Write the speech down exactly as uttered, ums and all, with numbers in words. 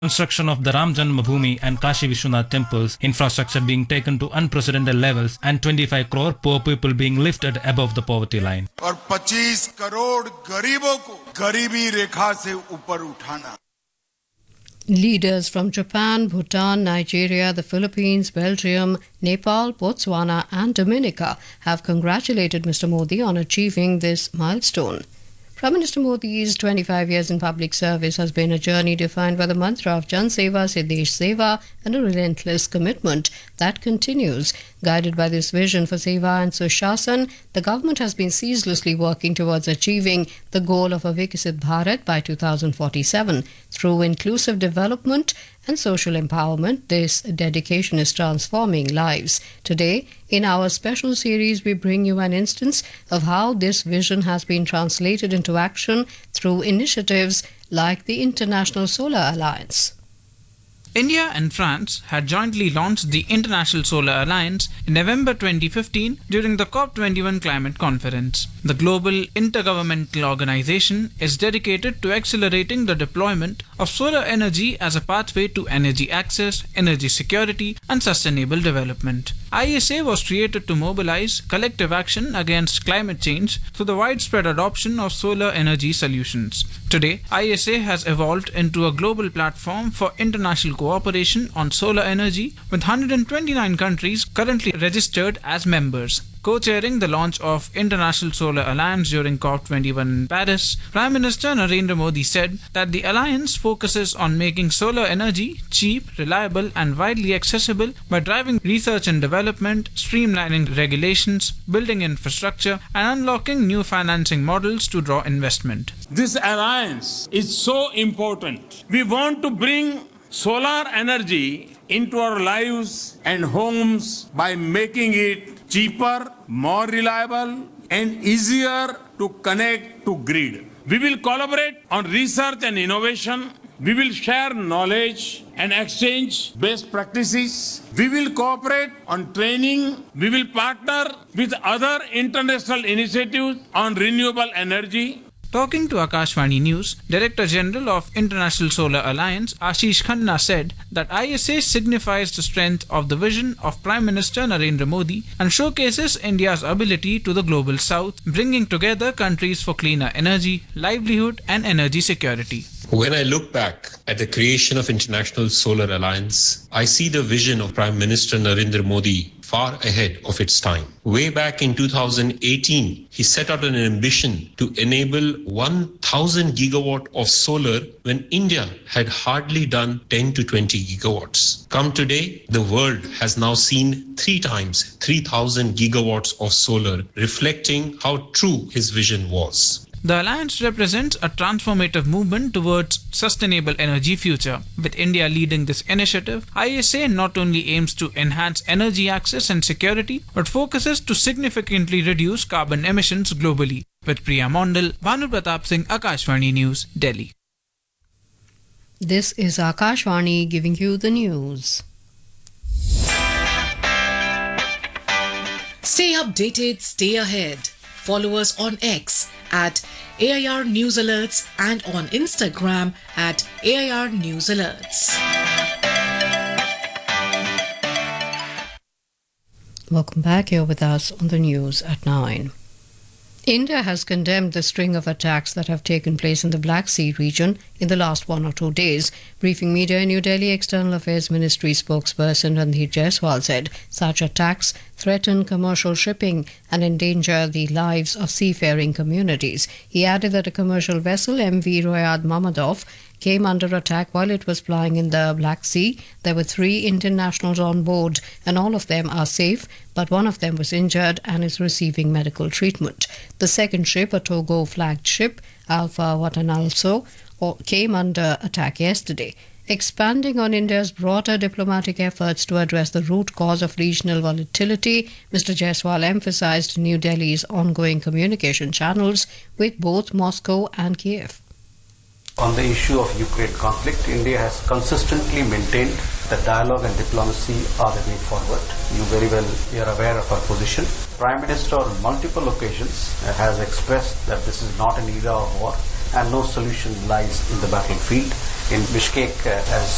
Construction of the Ram Janmabhoomi and Kashi Vishwanath temples, infrastructure being taken to unprecedented levels, and twenty-five crore poor people being lifted above the poverty line. और पच्चीस करोड़ गरीबों को गरीबी रेखा से ऊपर उठाना. Leaders from Japan, Bhutan, Nigeria, the Philippines, Belgium, Nepal, Botswana and Dominica have congratulated Mister Modi on achieving this milestone. Prime Minister Modi's twenty-five years in public service has been a journey defined by the mantra of Jan Seva se Desh Seva and a relentless commitment that continues. Guided by this vision for Seva and Sushasana, the government has been ceaselessly working towards achieving the goal of a Viksit Bharat by two thousand forty-seven. Through inclusive development and social empowerment, this dedication is transforming lives. Today, in our special series, we bring you an instance of how this vision has been translated into action through initiatives like the International Solar Alliance. India and France had jointly launched the International Solar Alliance in November twenty fifteen during the COP twenty-one climate conference. The global intergovernmental organization is dedicated to accelerating the deployment of solar energy as a pathway to energy access, energy security, and sustainable development. I S A was created to mobilize collective action against climate change through the widespread adoption of solar energy solutions. Today, I S A has evolved into a global platform for international cooperation on solar energy, with one hundred twenty-nine countries currently registered as members. Co-chairing the launch of International Solar Alliance during COP twenty-one in Paris, Prime Minister Narendra Modi said that the alliance focuses on making solar energy cheap, reliable and widely accessible by driving research and development, streamlining regulations, building infrastructure and unlocking new financing models to draw investment. This alliance is so important. We want to bring solar energy into our lives and homes by making it cheaper, more reliable and easier to connect to grid. We will collaborate on research and innovation. We will share knowledge and exchange best practices. We will cooperate on training. We will partner with other international initiatives on renewable energy. Talking to Akashvani News, Director General of International Solar Alliance Ashish Khanna said that I S A signifies the strength of the vision of Prime Minister Narendra Modi and showcases India's ability to the global south, bringing together countries for cleaner energy, livelihood and energy security. When I look back at the creation of International Solar Alliance, I see the vision of Prime Minister Narendra Modi far ahead of its time. Way back in two thousand eighteen, he set out an ambition to enable one thousand gigawatt of solar when India had hardly done ten to twenty gigawatts. Come today, the world has now seen three times three thousand gigawatts of solar, reflecting how true his vision was. The alliance represents a transformative movement towards sustainable energy future. With India leading this initiative, I S A not only aims to enhance energy access and security, but focuses to significantly reduce carbon emissions globally. With Priya Mondal, Bhanu Pratap Singh, Akashvani News, Delhi. This is Akashvani giving you the news. Stay updated, stay ahead. Follow us on X at A I R News Alerts and on Instagram at A I R News Alerts. Welcome back. Here with us on the news at nine. India has condemned the string of attacks that have taken place in the Black Sea region in the last one or two days. Briefing media in New Delhi, External Affairs Ministry spokesperson Randeep Jaiswal said such attacks threaten commercial shipping and endanger the lives of seafaring communities. He added that a commercial vessel, M V Royad Mamadov, came under attack while it was plying in the Black Sea. There were three Indian nationals on board and all of them are safe, but one of them was injured and is receiving medical treatment. The second ship, a Togo-flagged ship, Alpha Watanalso, came under attack yesterday. Expanding on India's broader diplomatic efforts to address the root cause of regional volatility, Mister Jaiswal emphasized New Delhi's ongoing communication channels with both Moscow and Kiev. On the issue of Ukraine conflict, India has consistently maintained that dialogue and diplomacy are the way forward. You very well are aware of our position. Prime Minister on multiple occasions has expressed that this is not an era of war and no solution lies in the battlefield. In Bishkek, uh, as